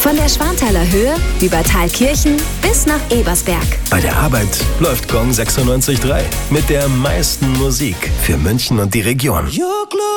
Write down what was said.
Von der Schwanthaler Höhe über Thalkirchen bis nach Ebersberg. Bei der Arbeit läuft Gong 96.3 mit der meisten Musik für München und die Region.